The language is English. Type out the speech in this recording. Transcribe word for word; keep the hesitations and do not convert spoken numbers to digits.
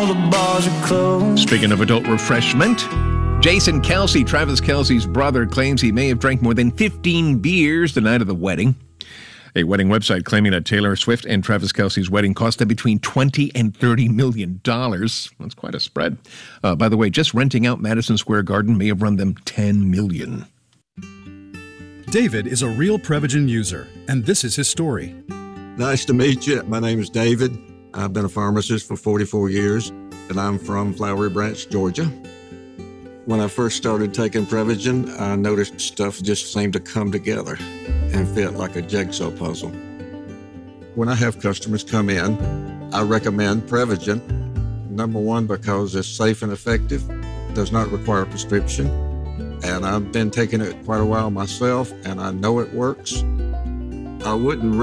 all the bars are closed. Speaking of adult refreshment, Jason Kelce, Travis Kelce's brother, claims he may have drank more than fifteen beers the night of the wedding. A wedding website claiming that Taylor Swift and Travis Kelce's wedding cost them between twenty and thirty million dollars. That's quite a spread. Uh, by the way, just renting out Madison Square Garden may have run them ten million dollars. David is a real Prevagen user, and this is his story. Nice to meet you. My name is David. I've been a pharmacist for forty-four years, and I'm from Flowery Branch, Georgia. When I first started taking Prevagen, I noticed stuff just seemed to come together and fit like a jigsaw puzzle. When I have customers come in, I recommend Prevagen. Number one, because it's safe and effective, does not require a prescription, and I've been taking it quite a while myself, and I know it works. I wouldn't